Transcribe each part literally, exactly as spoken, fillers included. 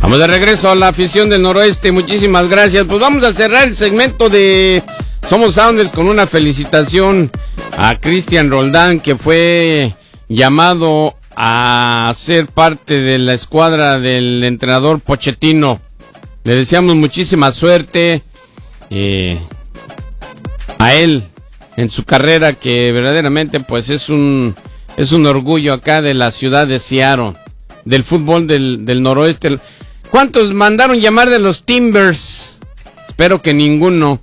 Vamos de regreso a la afición del noroeste, muchísimas gracias. Pues vamos a cerrar el segmento de Somos Sounders con una felicitación a Cristian Roldán, que fue llamado a ser parte de la escuadra del entrenador Pochettino. Le deseamos muchísima suerte eh, a él en su carrera, que verdaderamente pues es un es un orgullo acá de la ciudad de Seattle, del fútbol del, del noroeste. ¿Cuántos mandaron llamar de los Timbers? Espero que ninguno.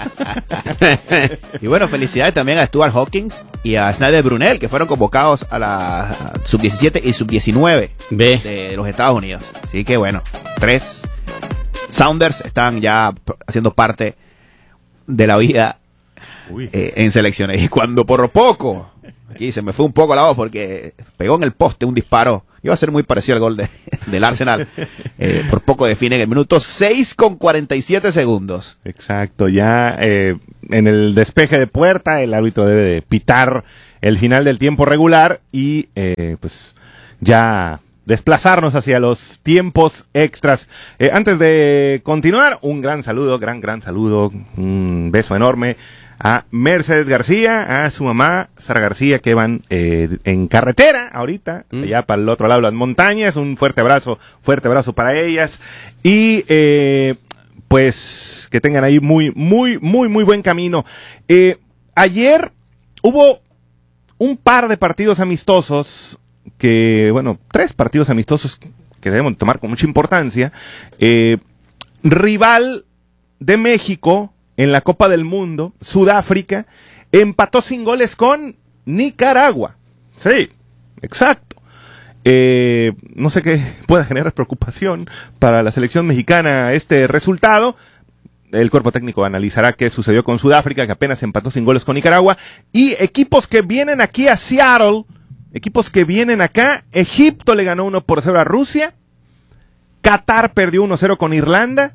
Y bueno, felicidades también a Stuart Hawkins y a Snyder Brunel, que fueron convocados a la sub diecisiete y sub diecinueve B de los Estados Unidos. Así que bueno, tres Sounders están ya haciendo parte de la vida eh, en selecciones. Y cuando por poco, aquí se me fue un poco la voz porque pegó en el poste un disparo. Iba a ser muy parecido al gol de, del Arsenal. Eh, por poco define en el minuto seis con cuarenta y siete segundos. Exacto, ya eh, en el despeje de puerta el árbitro debe de pitar el final del tiempo regular y eh, pues ya desplazarnos hacia los tiempos extras. Eh, antes de continuar, un gran saludo, gran, gran saludo, un beso enorme a Mercedes García, a su mamá, Sara García, que van eh, en carretera ahorita, mm. allá para el otro lado de las montañas. Un fuerte abrazo, fuerte abrazo para ellas. Y eh, pues que tengan ahí muy, muy, muy, muy buen camino. Eh, ayer hubo un par de partidos amistosos, que, bueno, tres partidos amistosos que debemos tomar con mucha importancia. Eh, rival de México en la Copa del Mundo, Sudáfrica, empató sin goles con Nicaragua. Sí, exacto. Eh, no sé qué pueda generar preocupación para la selección mexicana este resultado. El cuerpo técnico analizará qué sucedió con Sudáfrica, que apenas empató sin goles con Nicaragua. Y equipos que vienen aquí a Seattle, equipos que vienen acá, Egipto le ganó uno por cero a Rusia, Qatar perdió uno cero con Irlanda,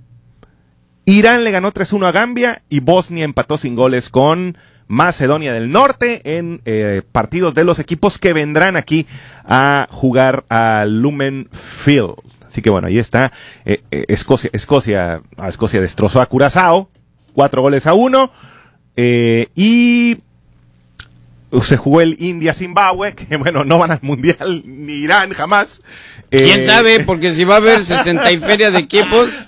Irán le ganó tres uno a Gambia y Bosnia empató sin goles con Macedonia del Norte en eh, partidos de los equipos que vendrán aquí a jugar a Lumen Field. Así que bueno, ahí está. Eh, eh, Escocia, Escocia, a Escocia destrozó a Curazao, cuatro goles a uno. Eh, y se jugó el India-Zimbabue, que bueno, no van al Mundial, ni irán jamás. ¿Quién eh, sabe? Porque si va a haber sesenta y feria de equipos.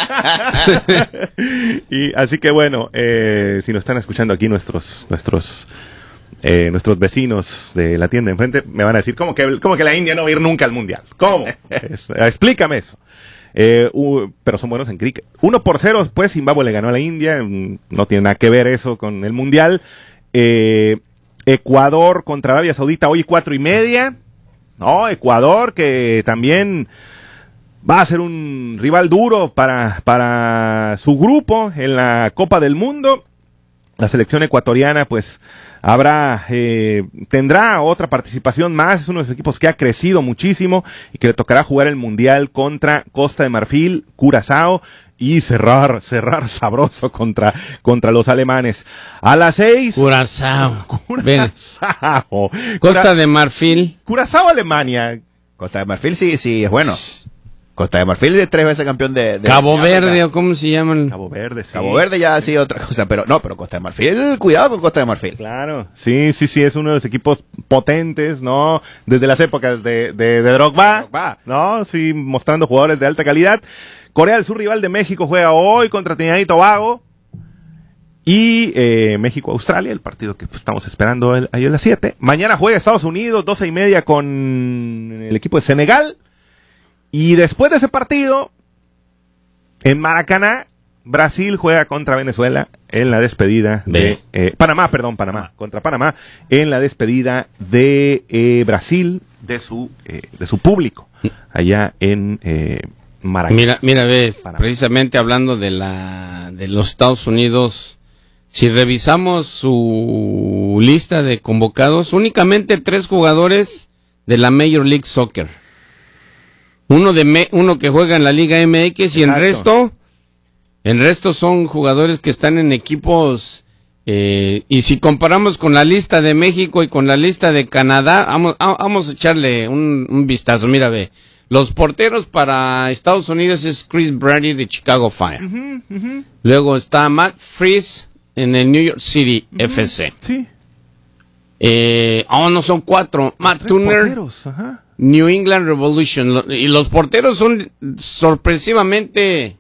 Y así que bueno, eh, si nos están escuchando aquí nuestros nuestros eh, nuestros vecinos de la tienda enfrente, me van a decir, ¿cómo que, cómo que la India no va a ir nunca al Mundial? ¿Cómo? Es, explícame eso. Eh, uh, pero son buenos en cricket. Uno por cero, pues Zimbabue le ganó a la India, no tiene nada que ver eso con el Mundial. Eh, Ecuador contra Arabia Saudita hoy cuatro y media. No, Ecuador que también va a ser un rival duro para, para su grupo en la Copa del Mundo. La selección ecuatoriana pues habrá, eh, tendrá otra participación más. Es uno de los equipos que ha crecido muchísimo y que le tocará jugar el Mundial contra Costa de Marfil, Curazao y cerrar, cerrar sabroso contra, contra los alemanes. A las seis. Curazao. Curazao. Costa de Marfil. Curazao, Alemania. Costa de Marfil sí, sí, es bueno. Costa de Marfil es tres veces campeón de... de Cabo de Verde, o cómo se llaman. Cabo Verde, sí. Cabo Verde ya ha sido otra cosa, pero no, pero Costa de Marfil, cuidado con Costa de Marfil. Claro, sí, sí, sí, es uno de los equipos potentes, ¿no? Desde las épocas de, de, de Drogba, Drogba, ¿no? Sí, mostrando jugadores de alta calidad. Corea del Sur, rival de México, juega hoy contra Trinidad y Tobago. Y eh, México-Australia, el partido que pues, estamos esperando el, ahí a las siete. Mañana juega Estados Unidos, doce y media con el equipo de Senegal. Y después de ese partido, en Maracaná, Brasil juega contra Venezuela en la despedida de... Eh, Panamá, perdón, Panamá, contra Panamá, en la despedida de eh, Brasil, de su eh, de su público, allá en eh, Maracaná. Mira, mira, ves, Panamá. Precisamente hablando de la de los Estados Unidos, si revisamos su lista de convocados, únicamente tres jugadores de la Major League Soccer. Uno de me, uno que juega en la Liga M X y el resto, el resto son jugadores que están en equipos, eh, y si comparamos con la lista de México y con la lista de Canadá, vamos, a, vamos a echarle un, un vistazo. Mira, ve, Los porteros para Estados Unidos es Chris Brady de Chicago Fire. Uh-huh, uh-huh. Luego está Matt Freese en el New York City uh-huh. F C. Sí. Eh, oh, no, son cuatro. Matt Tres Turner, porteros, ajá. New England Revolution. Lo- Y los porteros son sorpresivamente...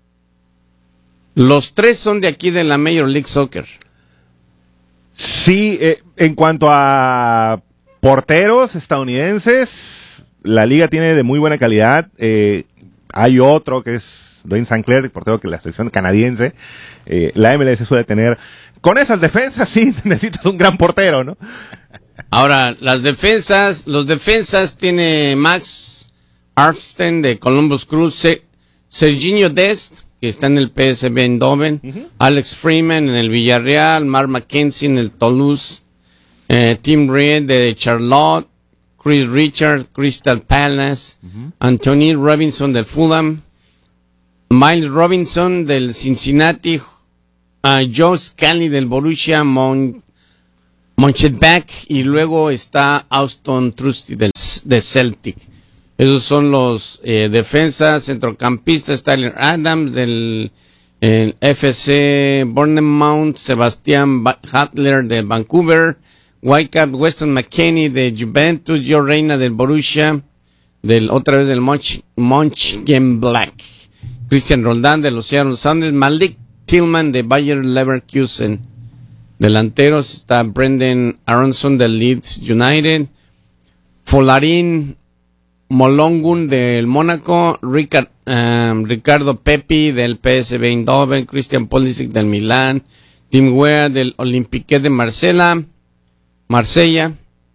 Los tres son de aquí de la Major League Soccer. Sí, eh, en cuanto a porteros estadounidenses, la liga tiene de muy buena calidad. Eh, hay otro que es Dwayne Sinclair, portero que la selección canadiense. Eh, la M L S suele tener. Con esas defensas, sí, necesitas un gran portero, ¿no? Ahora, las defensas, los defensas tiene Max Arfsten de Columbus Crew, Se- Serginho Dest, que está en el P S V Eindhoven, uh-huh. Alex Freeman en el Villarreal, Mark McKenzie en el Toulouse, eh, Tim Reed de Charlotte, Chris Richards, Crystal Palace, uh-huh. Anthony Robinson del Fulham, Miles Robinson del Cincinnati, uh, Joe Scally del Borussia Mon- Mönchengladbach y luego está Austin Trusty del de Celtic. Esos son los eh, defensas, centrocampistas, Tyler Adams del el F C Bournemouth, Sebastián ba- Hadler de Vancouver, Whitecap, Weston McKennie de Juventus, Joe Reina del Borussia, del otra vez del Mönch- Mönchengladbach, Christian Roldán de los Seattle Sounders, Malik Tillman de Bayer Leverkusen. Delanteros está Brendan Aronson del Leeds United, Folarin Molongun del Mónaco, Ricard, um, Ricardo Pepi del P S V Eindhoven, Christian Pulisic del Milán, Tim Weah del Olympique de Marsella, Marsella,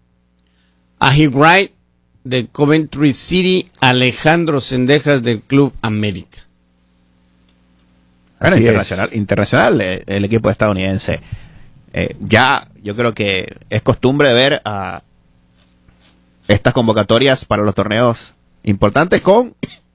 Ahi Wright del Coventry City, Alejandro Sendejas del Club América. Bueno, Así internacional, internacional eh, el equipo estadounidense. Eh, ya yo creo que es costumbre ver a estas convocatorias para los torneos importantes con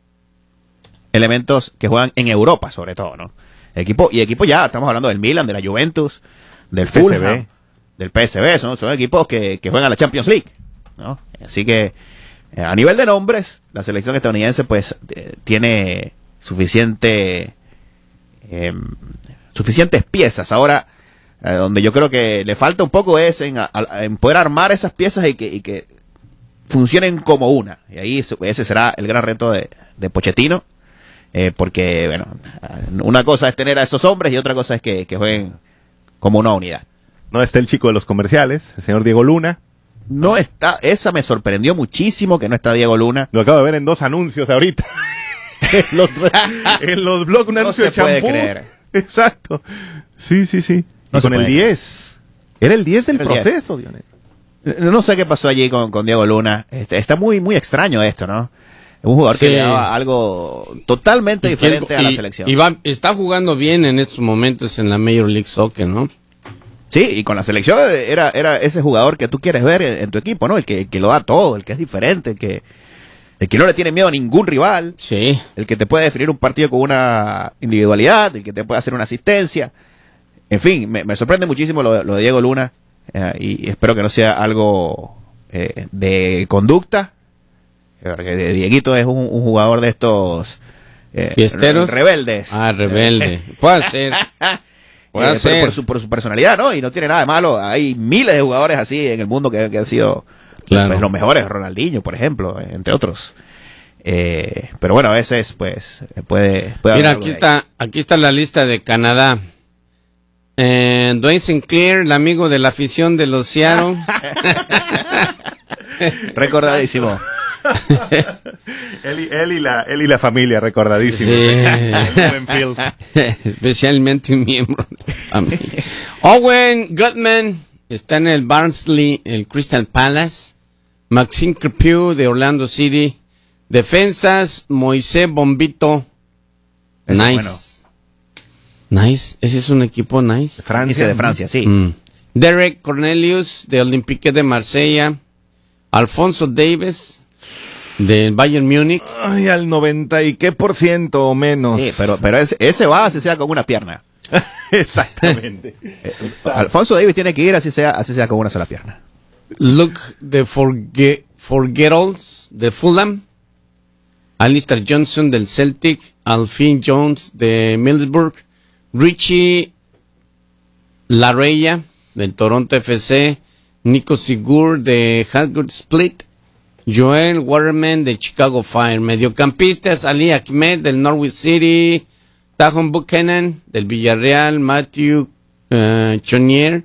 elementos que juegan en Europa, sobre todo, ¿no? Equipo y equipo ya, estamos hablando del Milan, de la Juventus, del Fulham, P S V. del P S V, son, son equipos que, que juegan la Champions League, ¿no? Así que eh, a nivel de nombres, la selección estadounidense pues eh, tiene suficiente eh, suficientes piezas. Ahora, eh, donde yo creo que le falta un poco es en, a, en poder armar esas piezas y que, y que funcionen como una. Y ahí ese será el gran reto de, de Pochettino. Eh, porque, bueno, una cosa es tener a esos hombres y otra cosa es que, que jueguen como una unidad. No está el chico de los comerciales, el señor Diego Luna. No está, esa me sorprendió muchísimo que no está Diego Luna. Lo acabo de ver en dos anuncios ahorita. en los, en los blogs, un No anuncio se de puede champú. creer. Exacto. Sí, sí, sí. No Y se con el puede diez. Era el diez del El diez. proceso, Dionis. No sé qué pasó allí con, con Diego Luna. Este, está muy, muy extraño esto, ¿no? Un jugador Sí. que le daba algo totalmente diferente a la y, selección. y va, está jugando bien en estos momentos en la Major League Soccer, ¿no? Sí, y con la selección era, era ese jugador que tú quieres ver en, en tu equipo, ¿no? El que, el que lo da todo, el que es diferente, el que, el que no le tiene miedo a ningún rival, Sí. el que te puede definir un partido con una individualidad, el que te puede hacer una asistencia. En fin, me, me sorprende muchísimo lo, lo de Diego Luna eh, y espero que no sea algo eh, de conducta, porque Dieguito es un, un jugador de estos eh, ¿Fiesteros? rebeldes. Ah, rebelde. Puede ser. Puede Eh, ser. por, por su, por su personalidad, ¿no? Y no tiene nada de malo. Hay miles de jugadores así en el mundo que, que han sido Claro. pues, los mejores. Ronaldinho, por ejemplo, entre otros. Eh, pero bueno, a veces, pues, puede... puede Mira, haber algo aquí de está, aquí está la lista de Canadá. Eh, Dwayne Sinclair, el amigo de la afición de los Seattle. ahí. Recordadísimo. él, y, él, y la, él y la familia, recordadísimo. Sí. Enfield. Especialmente un miembro de la familia. Owen Gutman está en el Barnsley, el Crystal Palace. Maxime Crepeau de Orlando City. Defensas, Moisés Bombito. Ese es Nice. Nice. Ese es un equipo nice. Francia. Ese de Francia, sí. Mm. Derek Cornelius de Olympique de Marsella. Alfonso Davis del Bayern Múnich. Ay, al noventa y qué por ciento o menos. Sí, pero, pero ese, ese va así sea con una pierna. Exactamente. Eh, Alfonso Davis tiene que ir así sea, así sea con una sola pierna. Luke de Forge Forgettles de Fulham. Alistair Johnson del Celtic, Alfie Jones de Middlesbrough, Richie Lareya del Toronto F C, Nico Sigur de Hartford Split, Joel Waterman de Chicago Fire. Mediocampistas: Ali Ahmed del Norwich City, Tajon Buchanan del Villarreal, Matthew uh, Chonier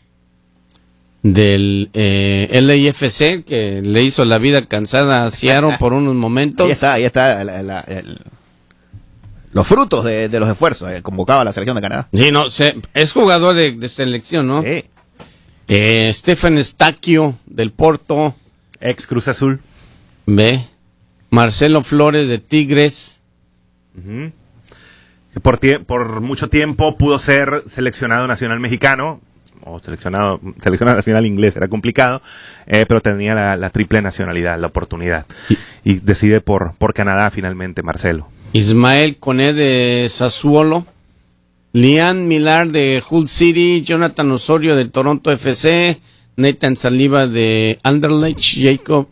del eh, L A F C, que le hizo la vida cansada a Seattle por unos momentos. Ahí está, ahí está la, la, el, los frutos de, de los esfuerzos. Eh, convocaba a la selección de Canadá. Sí, no, se, es jugador de, de selección, ¿no? Sí. Eh, Stefan Stacchio del Porto. Ex Cruz Azul. Ve. Marcelo Flores de Tigres. Uh-huh. Por, tie- por mucho tiempo pudo ser seleccionado nacional mexicano, o seleccionado, seleccionado nacional inglés, era complicado, eh, pero tenía la, la triple nacionalidad, la oportunidad. Y, y decide por, por Canadá finalmente, Marcelo. Ismael Coné de Sassuolo. Lian Millar de Hull City, Jonathan Osorio de Toronto F C, Nathan Saliba de Anderlecht, Jacob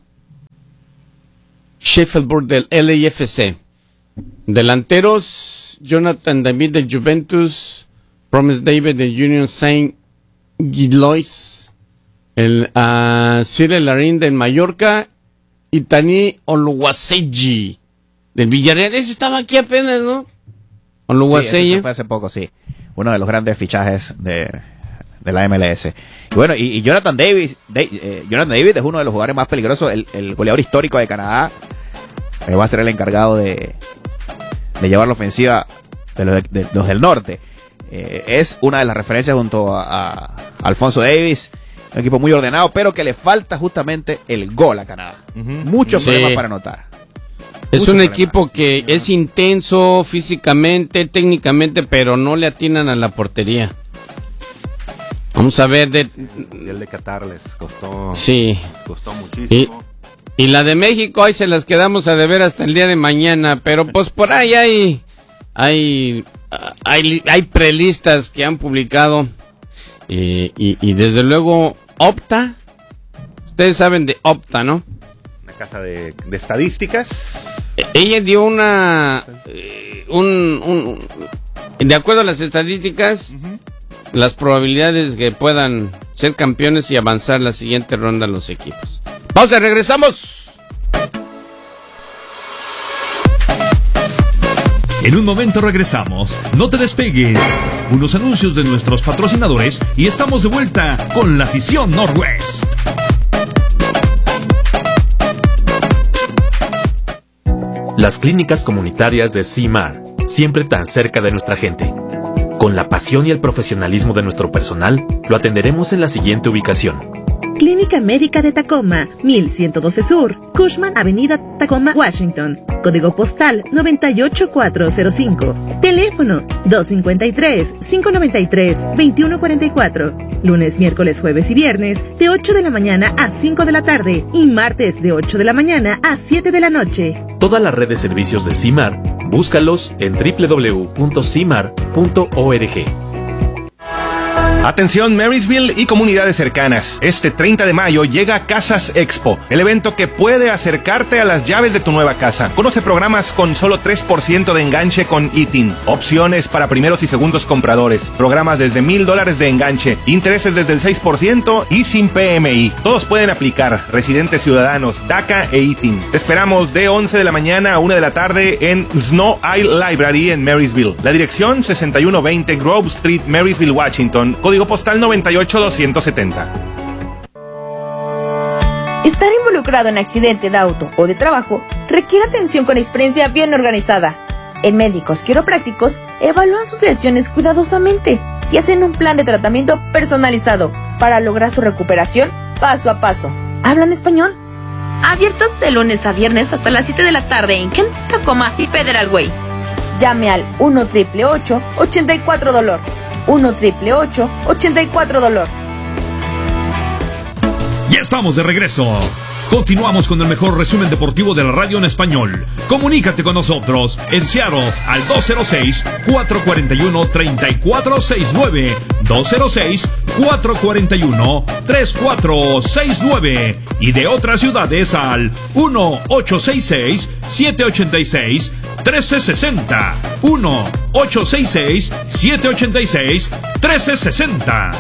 Sheffield del L A F C. Delanteros: Jonathan David de Juventus, Promise David de Union Saint Gillois, el uh, Cyril Larin del Mallorca y Tani Oluwaseyi del Villarreal. Ese estaba aquí apenas, ¿no? Sí, eso fue hace poco, sí. Uno de los grandes fichajes de, de la M L S. Y bueno, y, y Jonathan Davis, de, eh, Jonathan David es uno de los jugadores más peligrosos, el, el goleador histórico de Canadá. Eh, va a ser el encargado de, de llevar la ofensiva de los, de, de los del norte. Eh, es una de las referencias junto a, a Alfonso Davis. Un equipo muy ordenado, pero que le falta justamente el gol a Canadá. Uh-huh. Muchos sí. problemas para anotar. Es Mucho un problema. Equipo que es intenso físicamente, técnicamente, pero no le atinan a la portería. Vamos a ver. De... Y el de Qatar les costó, sí. les costó muchísimo. Y, y la de México, ahí se las quedamos a deber hasta el día de mañana. Pero pues por ahí hay, hay, hay, hay prelistas que han publicado. Y, y, y desde luego, Opta. Ustedes saben de Opta, ¿no? Una casa de, de estadísticas. Ella dio una eh, un, un de acuerdo a las estadísticas, uh-huh, las probabilidades que puedan ser campeones y avanzar la siguiente ronda los equipos. Pausa, regresamos. En un momento regresamos. No te despegues. Unos anuncios de nuestros patrocinadores y estamos de vuelta con la afición Northwest. Las clínicas comunitarias de C I M A R, siempre tan cerca de nuestra gente. Con la pasión y el profesionalismo de nuestro personal, lo atenderemos en la siguiente ubicación. Clínica Médica de Tacoma, mil ciento doce Sur, Cushman Avenida, Tacoma, Washington. Código postal noventa y ocho mil cuatrocientos cinco. Teléfono dos cinco tres, cinco nueve tres, dos uno cuatro cuatro. Lunes, miércoles, jueves y viernes de ocho de la mañana a cinco de la tarde y martes de ocho de la mañana a siete de la noche. Toda la red de servicios de C I M A R, búscalos en doble u doble u doble u punto cimar punto org. Atención Marysville y comunidades cercanas. Este treinta de mayo llega Casas Expo, el evento que puede acercarte a las llaves de tu nueva casa. Conoce programas con solo tres por ciento de enganche con I T I N, opciones para primeros y segundos compradores, programas desde mil dólares de enganche, intereses desde el seis por ciento y sin P M I. Todos pueden aplicar, residentes ciudadanos, DACA e I T I N. Te esperamos de once de la mañana a una de la tarde en Snow Isle Library en Marysville. La dirección sesenta y uno veinte Grove Street, Marysville, Washington. Código postal noventa y ocho mil doscientos setenta. Estar involucrado en accidente de auto o de trabajo requiere atención con experiencia bien organizada. En Médicos Quiroprácticos evalúan sus lesiones cuidadosamente y hacen un plan de tratamiento personalizado para lograr su recuperación paso a paso. ¿Hablan español? Abiertos de lunes a viernes hasta las siete de la tarde en Kent, Tacoma y Federal Way. Llame al uno ocho ocho ocho, ochenta y cuatro dolor. uno ocho ocho ocho, ochenta y cuatro dolor. Ya estamos de regreso Continuamos con el mejor resumen deportivo de la radio en español. Comunícate con nosotros en Seattle al dos cero seis, cuatro cuatro uno, tres cuatro seis nueve, dos cero seis, cuatro cuatro uno, tres cuatro seis nueve y de otras ciudades al uno ocho seis seis, siete ocho seis, uno tres seis cero, uno ocho seis seis, siete ocho seis, uno tres seis cero.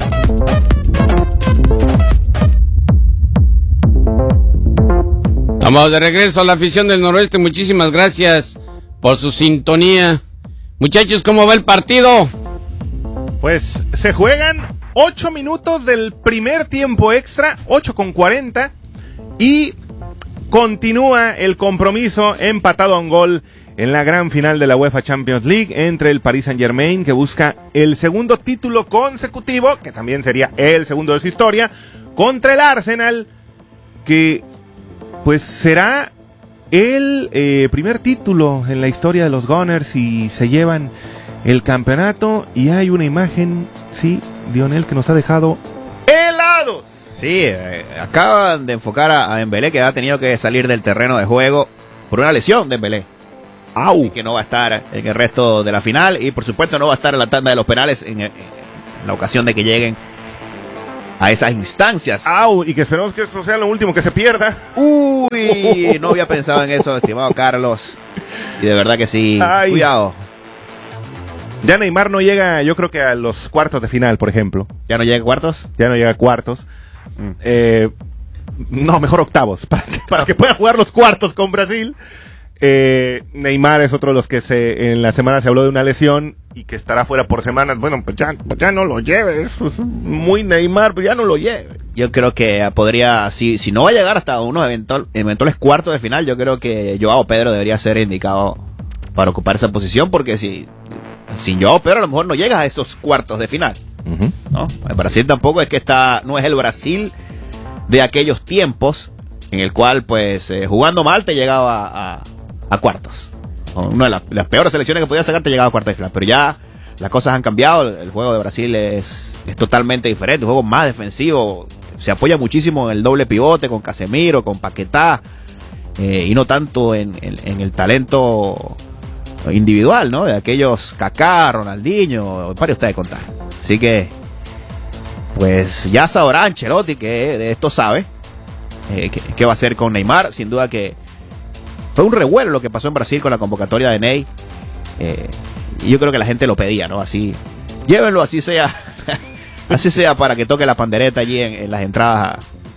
Estamos de regreso a la afición del Noroeste. Muchísimas gracias por su sintonía. Muchachos, ¿cómo va el partido? Pues se juegan ocho minutos del primer tiempo extra, ocho con cuarenta, y continúa el compromiso empatado a un gol en la gran final de la UEFA Champions League entre el Paris Saint-Germain, que busca el segundo título consecutivo, que también sería el segundo de su historia, contra el Arsenal, que pues será el eh, primer título en la historia de los Gunners y se llevan el campeonato. Y hay una imagen, sí, Dionel, que nos ha dejado helados. Sí, eh, acaban de enfocar a, a Dembélé, que ha tenido que salir del terreno de juego por una lesión de Dembélé. Au. Y que no va a estar en el resto de la final y por supuesto no va a estar en la tanda de los penales en, en la ocasión de que lleguen a esas instancias. Au, y que esperemos que esto sea lo último que se pierda. Uy, no había pensado en eso, estimado Carlos. Y de verdad que sí. Ay. Cuidado. Ya Neymar no llega, yo creo que a los cuartos de final, por ejemplo. ¿Ya no llega a cuartos? Ya no llega a cuartos. Mm. Eh, no, mejor octavos, para que, para que pueda jugar los cuartos con Brasil. Eh, Neymar es otro de los que se en la semana se habló de una lesión y que estará fuera por semanas. Bueno, pues ya, pues ya no lo lleves, pues muy Neymar, pues ya no lo lleve. Yo creo que podría, si, si no va a llegar hasta unos eventual, eventuales cuartos de final, yo creo que Joao Pedro debería ser indicado para ocupar esa posición, porque si sin Joao Pedro a lo mejor no llegas a esos cuartos de final. Uh-huh. ¿No? El Brasil tampoco es que está, no es el Brasil de aquellos tiempos en el cual pues eh, jugando mal te llegaba a, a, a cuartos. Una de las, las peores selecciones que podías sacar te llegaba a cuartos de final, pero ya las cosas han cambiado. El, el juego de Brasil es, es totalmente diferente, un juego más defensivo, se apoya muchísimo en el doble pivote con Casemiro, con Paquetá, eh, y no tanto en, en, en el talento individual, ¿no? De aquellos Kaká, Ronaldinho, para ustedes contar. Así que pues ya sabrá Ancelotti, que de esto sabe, eh, qué, qué va a hacer con Neymar. Sin duda que fue un revuelo lo que pasó en Brasil con la convocatoria de Ney, eh, y yo creo que la gente lo pedía, ¿no? Así, llévenlo, así sea así sea para que toque la pandereta allí en, en las entradas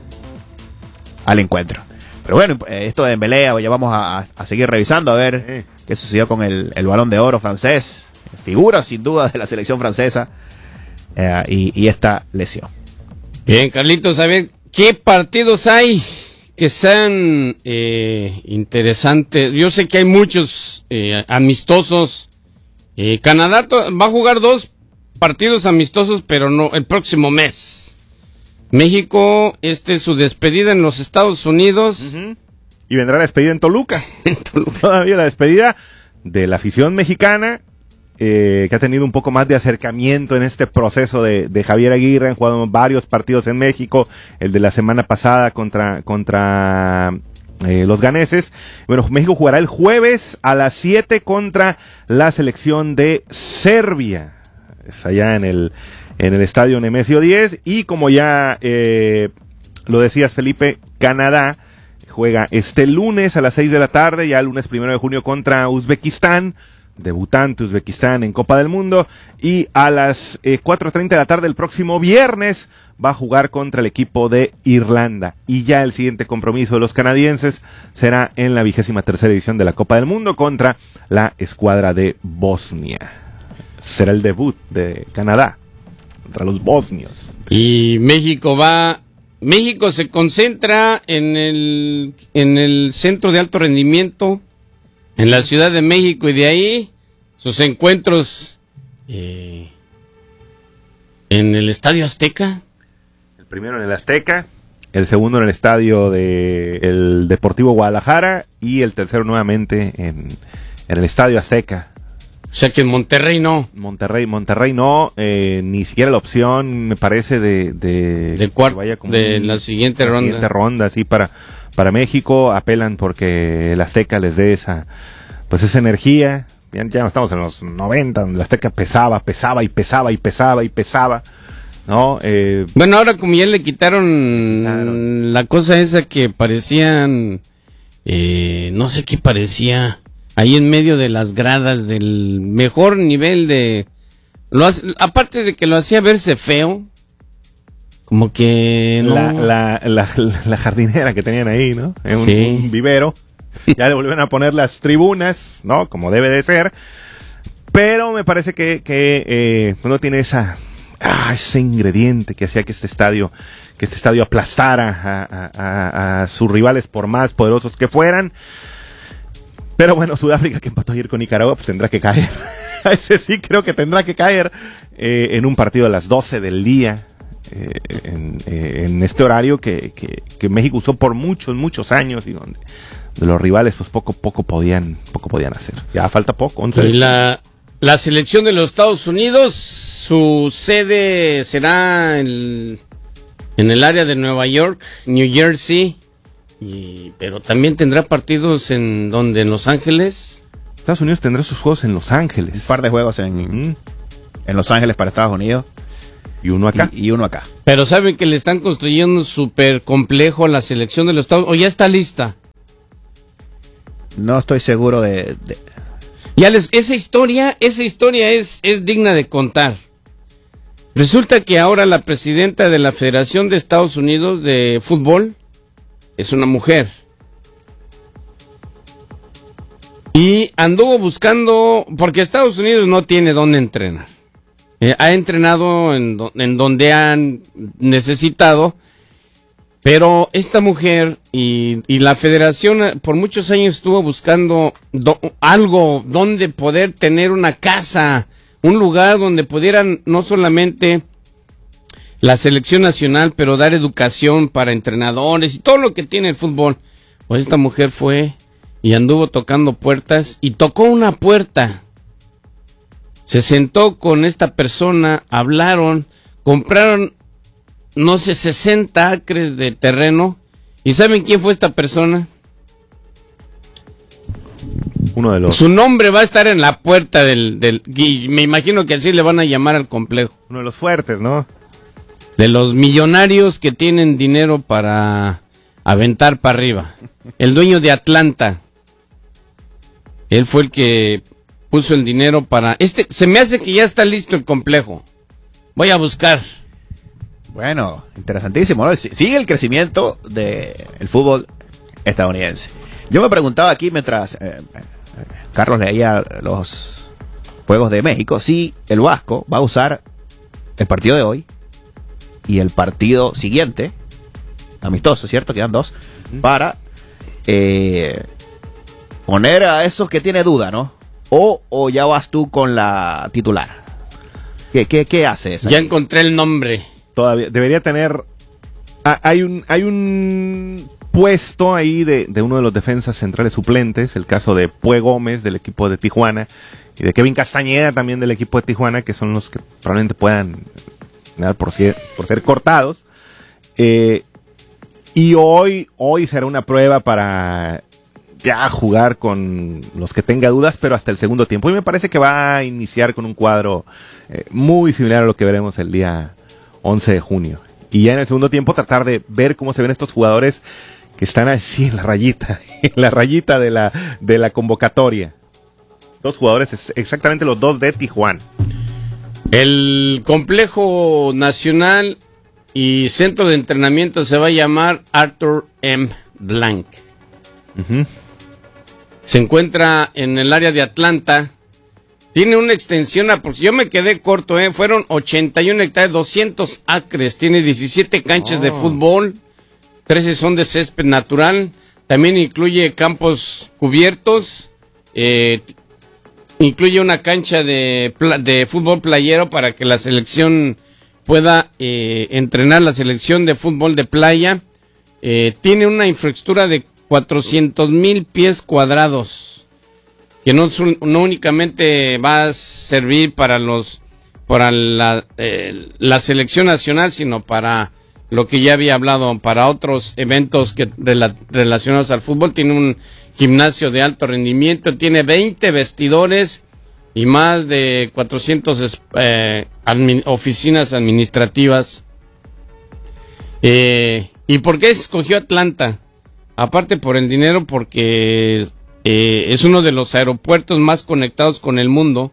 a, al encuentro. Pero bueno, esto de Dembélé, ya vamos a, a seguir revisando a ver sí. qué sucedió con el, el Balón de Oro francés, figura sin duda de la selección francesa, eh, y, y esta lesión. Bien, Carlitos, a ver, ¿qué partidos hay que sean eh, interesantes? Yo sé que hay muchos eh, amistosos. Eh, Canadá to- va a jugar dos partidos amistosos, pero no el próximo mes. México, este es su despedida en los Estados Unidos. Uh-huh. Y vendrá la despedida en Toluca. En Toluca. Todavía la despedida de la afición mexicana, eh, que ha tenido un poco más de acercamiento en este proceso de, de Javier Aguirre. Han jugado varios partidos en México, el de la semana pasada contra contra eh, los ganeses. Bueno, México jugará el jueves a las siete contra la selección de Serbia. Es allá en el en el estadio Nemesio diez, y como ya eh, lo decías, Felipe, Canadá juega este lunes a las seis de la tarde, ya el lunes primero de junio, contra Uzbekistán, debutante Uzbekistán en Copa del Mundo, y a las eh, cuatro treinta de la tarde el próximo viernes va a jugar contra el equipo de Irlanda, y ya el siguiente compromiso de los canadienses será en la vigésima tercera edición de la Copa del Mundo contra la escuadra de Bosnia. Será el debut de Canadá contra los bosnios. Y México va, México se concentra en el en el centro de alto rendimiento en la Ciudad de México, y de ahí sus encuentros eh, en el Estadio Azteca. El primero en el Azteca, el segundo en el estadio de el Deportivo Guadalajara, y el tercero nuevamente en, en el Estadio Azteca. O sea que en Monterrey no. Monterrey, Monterrey no, eh, ni siquiera la opción, me parece, de... De, de, cuart- vaya como de un, la siguiente la ronda. siguiente ronda, sí, para, para México. Apelan porque el Azteca les dé esa, pues esa energía. Ya, ya no estamos en los noventa, donde el Azteca pesaba, pesaba y pesaba y pesaba y pesaba, ¿no? Eh, bueno, ahora como ya le quitaron, quitaron. la cosa esa que parecían, eh, no sé qué parecía, ahí en medio de las gradas del mejor nivel de... Lo hace, aparte de que lo hacía verse feo, como que... No. La, la, la, la jardinera que tenían ahí, ¿no? En un, Sí. un vivero. Ya le volvieron a poner las tribunas, ¿no? Como debe de ser. Pero me parece que, que eh, no tiene esa, ah, ese ingrediente que hacía que este estadio, que este estadio aplastara a, a, a, a sus rivales por más poderosos que fueran. Pero bueno, Sudáfrica, que empató ayer con Nicaragua, pues tendrá que caer. Ese sí creo que tendrá que caer eh, en un partido a las doce del día. Eh, en, eh, en este horario que, que, que México usó por muchos, muchos años y donde de los rivales pues poco poco podían poco podían hacer. Ya falta poco. once Y la, la selección de los Estados Unidos, su sede será el, en el área de Nueva York, New Jersey, y, pero también tendrá partidos en donde en Los Ángeles. Estados Unidos tendrá sus juegos en Los Ángeles. Un par de juegos en, Mm. en Los Ángeles para Estados Unidos. Y uno acá. Y, y uno acá. Pero saben que le están construyendo súper complejo a la selección de los Estados Unidos, o ya está lista. No estoy seguro de... de... Ya les, esa historia, esa historia es, es digna de contar. Resulta que ahora la presidenta de la Federación de Estados Unidos de Fútbol es una mujer. Y anduvo buscando, porque Estados Unidos no tiene dónde entrenar. Eh, ha entrenado en, do, en donde han necesitado, pero esta mujer y, y la federación por muchos años estuvo buscando do, algo donde poder tener una casa, un lugar donde pudieran no solamente la selección nacional, pero dar educación para entrenadores y todo lo que tiene el fútbol. Pues esta mujer fue y anduvo tocando puertas y tocó una puerta. Se sentó con esta persona, hablaron, compraron, no sé, sesenta acres de terreno. ¿Y saben quién fue esta persona? Uno de los... Su nombre va a estar en la puerta del, del... Y me imagino que así le van a llamar al complejo. Uno de los fuertes, ¿no? De los millonarios que tienen dinero para aventar para arriba. El dueño de Atlanta. Él fue el que puso el dinero para... Este, se me hace que ya está listo el complejo. Voy a buscar. Bueno, interesantísimo, ¿no? Sigue el crecimiento del fútbol estadounidense. Yo me preguntaba aquí mientras eh, Carlos leía los juegos de México, si el Vasco va a usar el partido de hoy y el partido siguiente, amistoso, ¿cierto? Quedan dos, para eh, poner a esos que tiene duda, ¿no? O, o ya vas tú con la titular. ¿Qué, qué, qué haces? Ya encontré el nombre. Todavía debería tener... Ah, hay un hay un puesto ahí de, de uno de los defensas centrales suplentes, el caso de Pue Gómez del equipo de Tijuana y de Kevin Castañeda también del equipo de Tijuana, que son los que probablemente puedan dar por ser, por ser cortados. Eh, y hoy, hoy será una prueba para ya jugar con los que tenga dudas, pero hasta el segundo tiempo. Y me parece que va a iniciar con un cuadro eh, muy similar a lo que veremos el día once de junio. Y ya en el segundo tiempo tratar de ver cómo se ven estos jugadores que están así en la rayita, en la rayita de la, de la convocatoria. Dos jugadores, exactamente los dos de Tijuana. El complejo nacional y centro de entrenamiento se va a llamar Arthur M. Blank. Uh-huh. Se encuentra en el área de Atlanta. Tiene una extensión, porque yo me quedé corto, ¿eh? Fueron ochenta y una hectáreas, doscientos acres. Tiene diecisiete canchas oh. de fútbol, trece son de césped natural. También incluye campos cubiertos. Eh, incluye una cancha de, de fútbol playero para que la selección pueda eh, entrenar, la selección de fútbol de playa. Eh, tiene una infraestructura de cuatrocientos mil pies cuadrados. que no, no únicamente va a servir para los para la, eh, la selección nacional, sino para lo que ya había hablado, para otros eventos que rela, relacionados al fútbol. Tiene un gimnasio de alto rendimiento, tiene veinte vestidores y más de cuatrocientas eh, admin, oficinas administrativas. Eh, ¿Y por qué escogió Atlanta? Aparte por el dinero, porque eh, es uno de los aeropuertos más conectados con el mundo.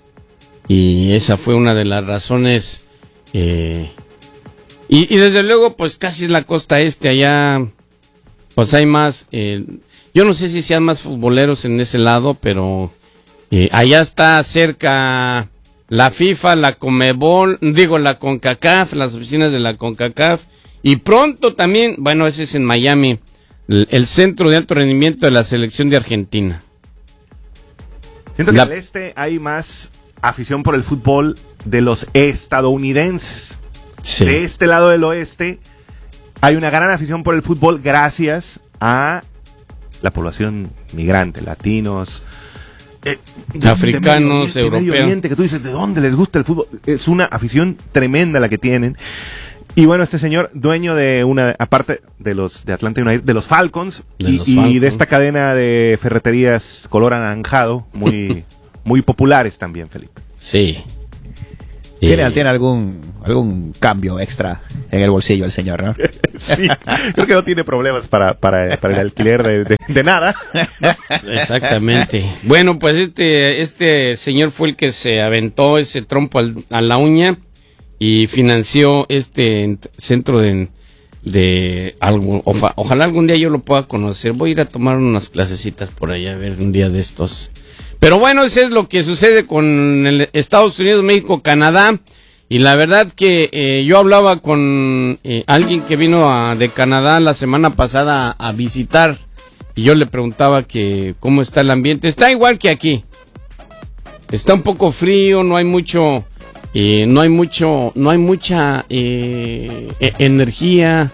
Y esa fue una de las razones. Eh, y, y desde luego, pues casi es la costa este, allá pues hay más. Eh, yo no sé si sean más futboleros en ese lado, pero eh, allá está cerca la FIFA, la Conmebol, digo la CONCACAF, las oficinas de la CONCACAF. Y pronto también, bueno, ese es en Miami, el, el centro de alto rendimiento de la selección de Argentina. Siento que la... al este hay más afición por el fútbol de los estadounidenses. Sí. De este lado del oeste hay una gran afición por el fútbol gracias a la población migrante, latinos, eh, africanos, de Medio Oriente, europeos. de Medio Oriente, que tú dices, ¿de dónde les gusta el fútbol? Es una afición tremenda la que tienen. Y bueno, este señor, dueño de una, aparte de los de Atlanta United, de los Falcons, de y, los y Falcons. de esta cadena de ferreterías color anaranjado, muy, muy populares también, Felipe. Sí. ¿Tiene, Eh, ¿Tiene algún algún cambio extra en el bolsillo el señor, no? Sí, creo que no tiene problemas para, para, para el alquiler de, de, de nada. Exactamente. Bueno, pues este este señor fue el que se aventó ese trompo al, a la uña y financió este centro de, de algo. Oja, ojalá algún día yo lo pueda conocer. Voy a ir a tomar unas clasecitas por allá, a ver un día de estos. Pero bueno, eso es lo que sucede con el Estados Unidos, México, Canadá. Y la verdad que eh, yo hablaba con eh, alguien que vino a, de Canadá la semana pasada a, a visitar. Y yo le preguntaba que cómo está el ambiente. Está igual que aquí. Está un poco frío, no hay mucho... Eh, no hay mucho, no hay mucha eh, e- energía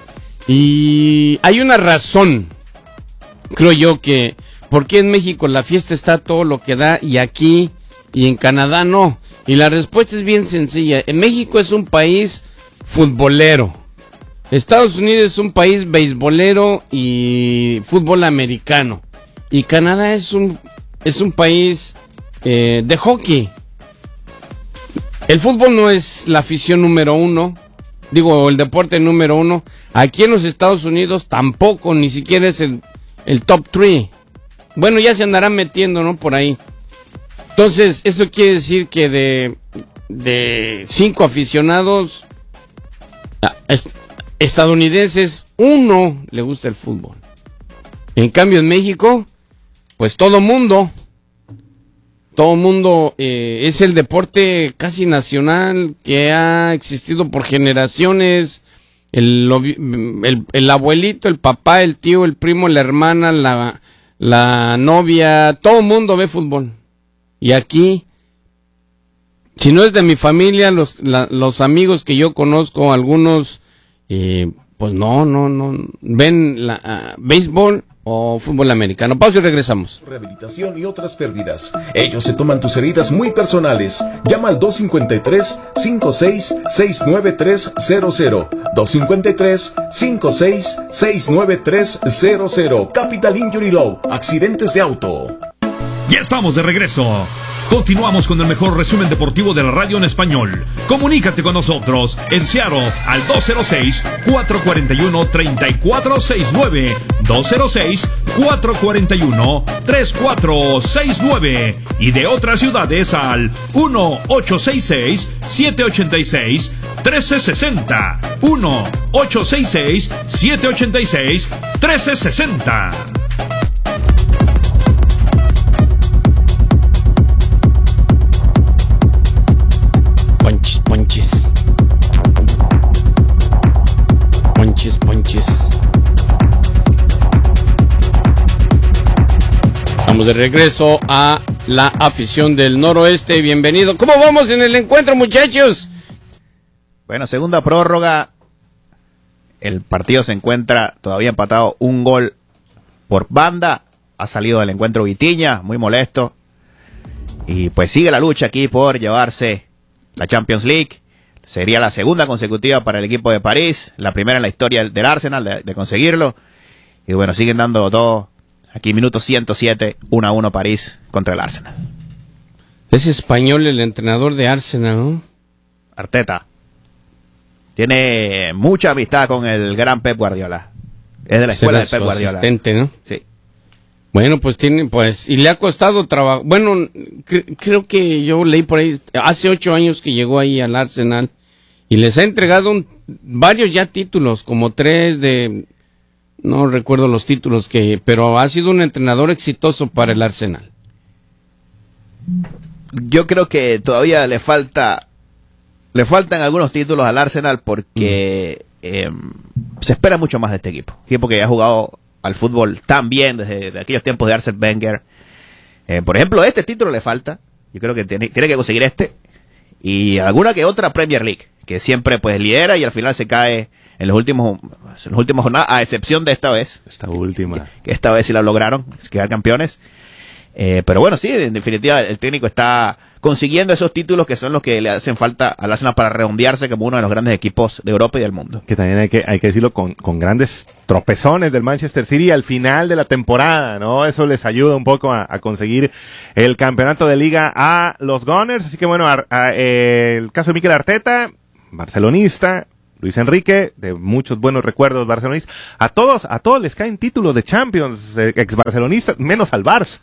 y hay una razón, creo yo, que por qué en México la fiesta está todo lo que da y aquí y en Canadá no. Y la respuesta es bien sencilla. En México es un país futbolero. Estados Unidos es un país beisbolero y fútbol americano. Y Canadá es un es un país eh, de hockey. El fútbol no es la afición número uno, digo, el deporte número uno. Aquí en los Estados Unidos tampoco, ni siquiera es el, el top tres. Bueno, ya se andarán metiendo, ¿no? Por ahí. Entonces, eso quiere decir que de, de cinco aficionados est- estadounidenses, uno le gusta el fútbol. En cambio, en México, pues todo mundo... Todo el mundo eh, es el deporte casi nacional que ha existido por generaciones. El, el, el abuelito, el papá, el tío, el primo, la hermana, la, la novia, todo el mundo ve fútbol. Y aquí, si no es de mi familia, los, la, los amigos que yo conozco, algunos, eh, pues no, no, no, ven la, uh, béisbol o fútbol americano. Pausa y regresamos. Rehabilitación y otras pérdidas. Ellos se toman tus heridas muy personales. Llama al dos cinco tres, cinco seis seis nueve tres cero cero. dos cinco tres, cinco seis seis nueve tres cero cero. Capital Injury Law. Accidentes de auto. Ya estamos de regreso. Continuamos con el mejor resumen deportivo de la radio en español. Comunícate con nosotros en Seattle al dos cero seis, cuatro cuatro uno, tres cuatro seis nueve, dos cero seis, cuatro cuatro uno, tres cuatro seis nueve y de otras ciudades al uno ocho seis seis, siete ocho seis, uno tres seis cero, uno ocho seis seis, siete ocho seis, uno tres seis cero. Ponches, ponches. Ponches, ponches. Estamos de regreso a la afición del noroeste. Bienvenido. ¿Cómo vamos en el encuentro, muchachos? Bueno, segunda prórroga. El partido se encuentra todavía empatado, un gol por banda. Ha salido del encuentro Vitiña, muy molesto. Y pues sigue la lucha aquí por llevarse la Champions League. Sería la segunda consecutiva para el equipo de París, la primera en la historia del Arsenal de, de conseguirlo. Y bueno, siguen dando todo. Aquí minuto ciento siete, uno a uno París contra el Arsenal. Es español el entrenador de Arsenal, ¿no? Arteta. Tiene mucha amistad con el gran Pep Guardiola. Es de la escuela de Pep Guardiola. Asistente, ¿no? Sí. Bueno, pues tiene, pues, y le ha costado trabajo. Bueno, cre- creo que yo leí por ahí, hace ocho años que llegó ahí al Arsenal y les ha entregado un, varios ya títulos, como tres de, no recuerdo los títulos que, pero ha sido un entrenador exitoso para el Arsenal. Yo creo que todavía le falta, le faltan algunos títulos al Arsenal porque mm. eh, se espera mucho más de este equipo. Equipo que ha jugado al fútbol tan bien desde de aquellos tiempos de Arsene Wenger. Eh, por ejemplo, este título le falta. Yo creo que tiene, tiene que conseguir este. Y alguna que otra Premier League, que siempre pues lidera y al final se cae en los últimos, en los últimos jornadas, a excepción de esta vez. Esta última. Que, que esta vez sí la lograron, quedar campeones. Eh, pero bueno, sí, en definitiva el técnico está consiguiendo esos títulos que son los que le hacen falta al Arsenal para redondearse como uno de los grandes equipos de Europa y del mundo. Que también hay que, hay que decirlo con, con grandes tropezones del Manchester City al final de la temporada, ¿no? Eso les ayuda un poco a, a conseguir el campeonato de liga a los Gunners. Así que bueno, a, a, eh, el caso de Mikel Arteta, barcelonista, Luis Enrique, de muchos buenos recuerdos barcelonistas. A todos, a todos les caen títulos de Champions, eh, ex barcelonistas, menos al Barça.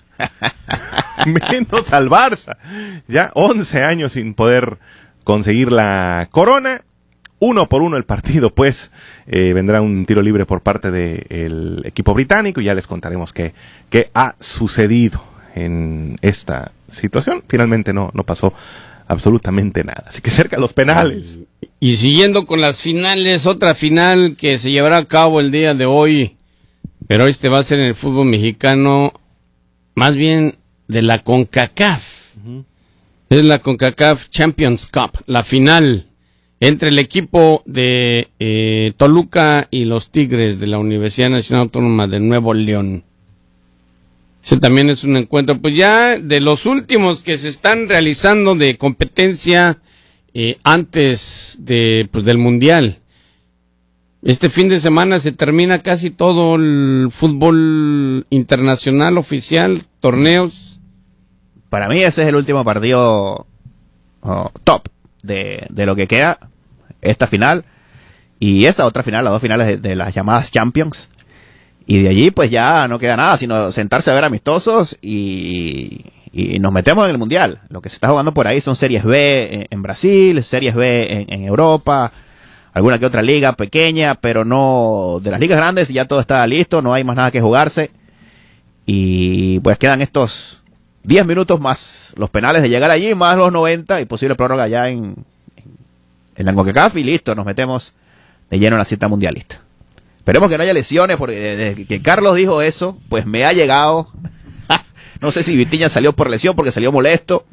menos al Barça. Ya once años sin poder conseguir la corona. Uno por uno el partido, pues eh, vendrá un tiro libre por parte del equipo británico y ya les contaremos qué, qué ha sucedido en esta situación. Finalmente no, no pasó absolutamente nada. Así que cerca los penales. Y siguiendo con las finales, otra final que se llevará a cabo el día de hoy, pero este va a ser en el fútbol mexicano, más bien de la CONCACAF. Uh-huh. Es la CONCACAF Champions Cup, la final entre el equipo de eh, Toluca y los Tigres de la Universidad Nacional Autónoma de Nuevo León. Ese también es un encuentro, pues ya de los últimos que se están realizando de competencia eh, antes de pues del Mundial. Este fin de semana se termina casi todo el fútbol internacional oficial, torneos. Para mí ese es el último partido oh, top de, de lo que queda, esta final y esa otra final, las dos finales de, de las llamadas Champions. Y de allí pues ya no queda nada, sino sentarse a ver amistosos y, y nos metemos en el Mundial. Lo que se está jugando por ahí son Series B en, en Brasil, Series B en, en Europa, alguna que otra liga pequeña, pero no de las ligas grandes, ya todo está listo, no hay más nada que jugarse. Y pues quedan estos diez minutos más los penales de llegar allí, más los noventa y posible prórroga ya en, en, en la CONCACAF y listo, nos metemos de lleno en la cita mundialista. Esperemos que no haya lesiones, porque desde que Carlos dijo eso, pues me ha llegado. No sé si Vitinha salió por lesión, porque salió molesto.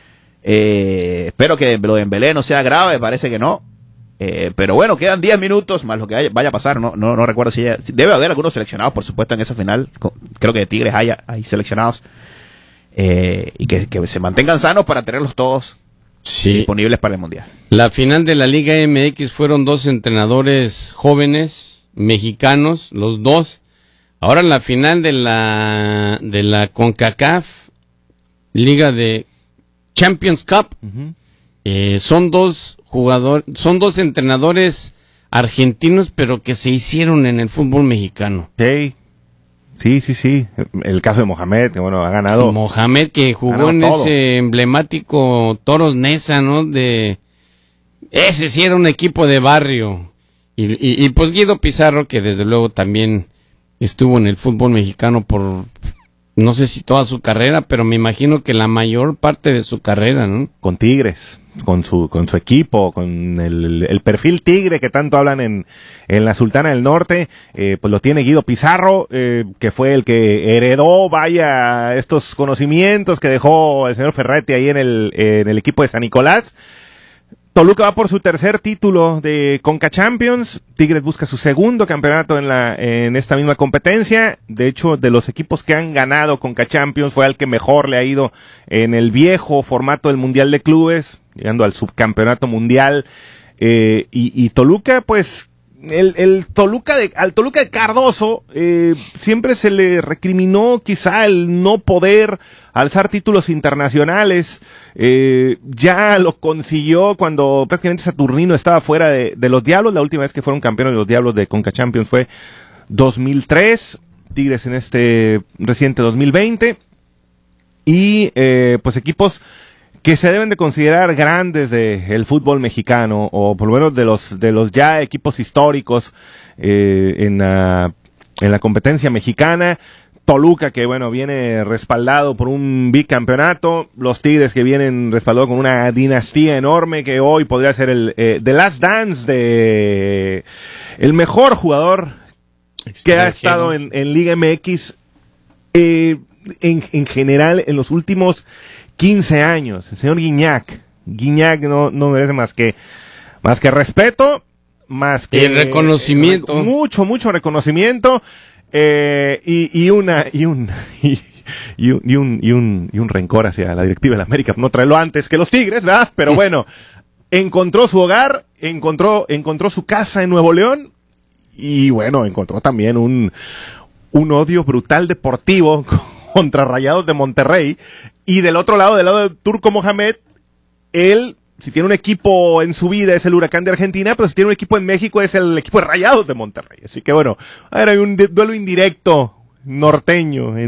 Eh, espero que lo de Dembélé no sea grave, parece que no. Eh, pero bueno, quedan diez minutos más lo que haya, vaya a pasar. No, no, no recuerdo si haya, debe haber algunos seleccionados, por supuesto, en esa final. Creo que de Tigres haya, hay seleccionados. Eh, y que, que se mantengan sanos para tenerlos todos sí. disponibles para el Mundial. La final de la Liga M X fueron dos entrenadores jóvenes mexicanos, los dos. Ahora en la final de la de la CONCACAF Liga de Champions Cup, uh-huh. eh, son dos jugadores, son dos entrenadores argentinos, pero que se hicieron en el fútbol mexicano. Sí, sí, sí, sí. El caso de Mohamed, que bueno, ha ganado. Sí, Mohamed, que jugó en todo. Ese emblemático Toros Neza, ¿no? De ese sí era un equipo de barrio. Y, y, y pues Guido Pizarro, que desde luego también estuvo en el fútbol mexicano por, no sé si toda su carrera, pero me imagino que la mayor parte de su carrera, ¿no? Con Tigres, con su con su equipo, con el, el perfil tigre que tanto hablan en, en la Sultana del Norte, eh, pues lo tiene Guido Pizarro, eh, que fue el que heredó, vaya, estos conocimientos que dejó el señor Ferretti ahí en el, en el equipo de San Nicolás. Toluca va por su tercer título de Conca Champions. Tigres busca su segundo campeonato en la en esta misma competencia. De hecho, de los equipos que han ganado Conca Champions, fue al que mejor le ha ido en el viejo formato del Mundial de Clubes, llegando al subcampeonato mundial. Eh, y, y Toluca, pues, el, el Toluca de, al Toluca de Cardoso, eh, siempre se le recriminó quizá el no poder alzar títulos internacionales. Eh, ya lo consiguió cuando prácticamente Saturnino estaba fuera de, de los Diablos. La última vez que fueron campeones de los Diablos de Conca Champions fue dos mil tres. Tigres en este reciente dos mil veinte. Y, eh, pues equipos que se deben de considerar grandes del fútbol mexicano, o por lo menos de los de los ya equipos históricos eh, en, la, en la competencia mexicana. Toluca, que bueno, viene respaldado por un bicampeonato. Los Tigres, que vienen respaldados con una dinastía enorme, que hoy podría ser el eh, The Last Dance de el mejor jugador que ha estado en, en Liga M X eh, en, en general en los últimos quince años, el señor Guiñac. Guiñac no, no merece más que, más que respeto, más que... Y el reconocimiento. Eh, mucho, mucho reconocimiento, eh, y, y una, y un, y, y un, y un, y un, y un rencor hacia la directiva de la América, no traerlo antes que los Tigres, ¿verdad? Pero bueno, encontró su hogar, encontró, encontró su casa en Nuevo León, y bueno, encontró también un, un odio brutal deportivo contra Rayados de Monterrey. Y del otro lado, del lado de Turco Mohamed, él, si tiene un equipo en su vida, es el Huracán de Argentina, pero si tiene un equipo en México, es el equipo de Rayados de Monterrey. Así que bueno, ahora hay un duelo indirecto norteño